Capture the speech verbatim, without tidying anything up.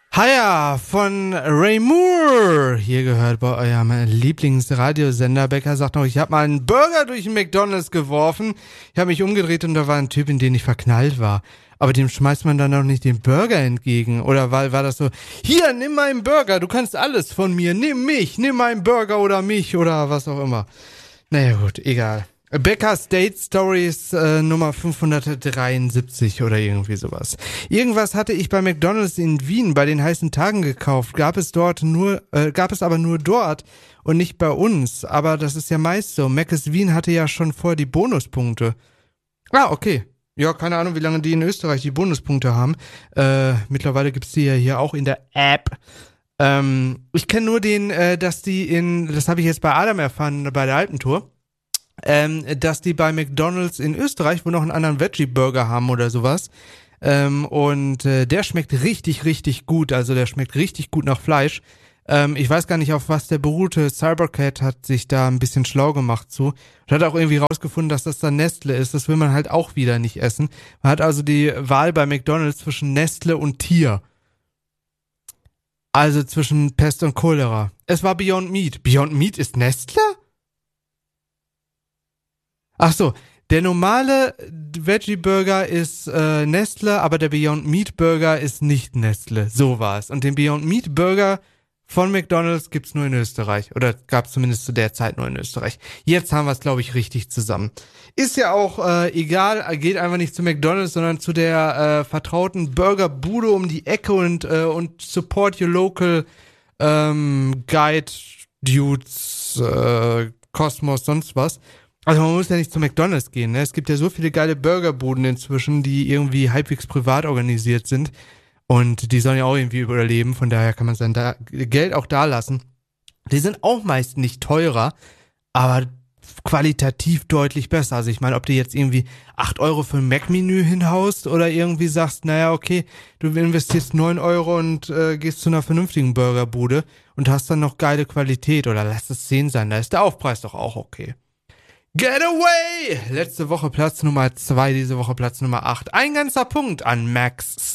Hiya von Ray Moore. Hier gehört bei eurem Lieblingsradiosender. Becker sagt noch, ich habe mal einen Burger durch den McDonald's geworfen. Ich habe mich umgedreht und da war ein Typ, in den ich verknallt war. Aber dem schmeißt man dann auch nicht den Burger entgegen. Oder war, war das so, hier, nimm meinen Burger, du kannst alles von mir. Nimm mich, nimm meinen Burger oder mich oder was auch immer. Naja gut, egal. Becker State Stories äh, Nummer fünfhundertdreiundsiebzig oder irgendwie sowas. Irgendwas hatte ich bei McDonald's in Wien bei den heißen Tagen gekauft. Gab es dort nur, äh, gab es aber nur dort und nicht bei uns. Aber das ist ja meist so. Mc's Wien hatte ja schon vorher die Bonuspunkte. Ah, okay. Ja, keine Ahnung, wie lange die in Österreich die Bonuspunkte haben. Äh, mittlerweile gibt's die ja hier auch in der App. Ähm, ich kenne nur den, äh, dass die in, das habe ich jetzt bei Adam erfahren, bei der Alpentour. Ähm, dass die bei McDonald's in Österreich wohl noch einen anderen Veggie-Burger haben oder sowas. Ähm, und äh, der schmeckt richtig, richtig gut. Also der schmeckt richtig gut nach Fleisch. Ähm, ich weiß gar nicht, auf was der beruhte. Cybercat hat sich da ein bisschen schlau gemacht zu. Und hat auch irgendwie rausgefunden, dass das dann Nestle ist. Das will man halt auch wieder nicht essen. Man hat also die Wahl bei McDonald's zwischen Nestle und Tier. Also zwischen Pest und Cholera. Es war Beyond Meat. Beyond Meat ist Nestle? Ach so, der normale Veggie-Burger ist äh, Nestle, aber der Beyond Meat Burger ist nicht Nestle. So war es. Und den Beyond Meat Burger von McDonald's gibt's nur in Österreich. Oder gab's zumindest zu der Zeit nur in Österreich. Jetzt haben wir es, glaube ich, richtig zusammen. Ist ja auch äh, egal, geht einfach nicht zu McDonald's, sondern zu der äh, vertrauten Burgerbude um die Ecke und, äh, und support your local ähm, Guide, Dudes, äh, Kosmos, sonst was. Also man muss ja nicht zu McDonald's gehen, ne? Es gibt ja so viele geile Burgerbuden inzwischen, die irgendwie halbwegs privat organisiert sind und die sollen ja auch irgendwie überleben, von daher kann man sein da Geld auch da lassen. Die sind auch meist nicht teurer, aber qualitativ deutlich besser. Also ich meine, ob du jetzt irgendwie acht Euro für ein Mac-Menü hinhaust oder irgendwie sagst, naja, okay, du investierst neun Euro und äh, gehst zu einer vernünftigen Burgerbude und hast dann noch geile Qualität oder lass es zehn sein, da ist der Aufpreis doch auch okay. Get away! Letzte Woche Platz Nummer zwei, diese Woche Platz Nummer acht. Ein ganzer Punkt an Max